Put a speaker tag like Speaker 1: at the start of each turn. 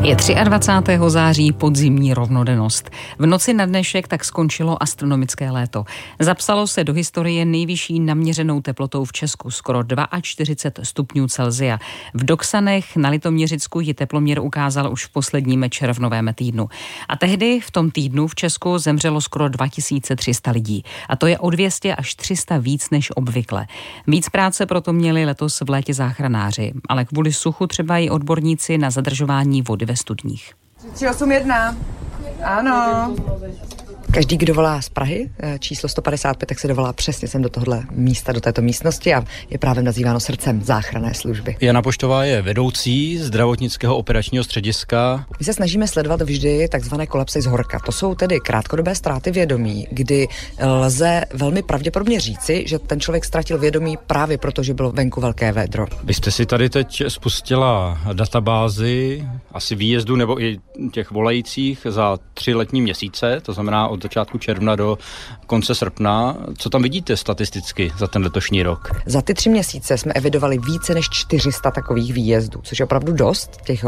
Speaker 1: Je 23. září, podzimní rovnodennost. V noci na dnešek tak skončilo astronomické léto. Zapsalo se do historie nejvyšší naměřenou teplotou v Česku, skoro 42 stupňů Celsia. V Doksanech na Litoměřicku ji teploměr ukázal už v posledním červnovém týdnu. A tehdy v tom týdnu v Česku zemřelo skoro 2300 lidí. A to je o 200 až 300 víc než obvykle. Víc práce proto měli letos v létě záchranáři, ale kvůli suchu třeba i odborníci na zadržování vody ve studních.
Speaker 2: 381. Ano.
Speaker 3: Každý, kdo volá z Prahy, číslo 155, tak se dovolá přesně sem do tohohle místa, do této místnosti a je právě nazýváno srdcem záchranné služby.
Speaker 4: Jana Poštová je vedoucí zdravotnického operačního střediska.
Speaker 3: My se snažíme sledovat vždy takzvané kolapsy z horka. To jsou tedy krátkodobé ztráty vědomí, kdy lze velmi pravděpodobně říci, že ten člověk ztratil vědomí právě proto, že bylo venku velké védro.
Speaker 4: Vy jste si tady teď spustila databázi asi výjezdu nebo i těch volajících za 3 letní měsíce, to znamená od začátku června do konce srpna. Co tam vidíte statisticky za ten letošní rok?
Speaker 3: Za ty 3 měsíce jsme evidovali více než 400 takových výjezdů, což je opravdu dost. Těch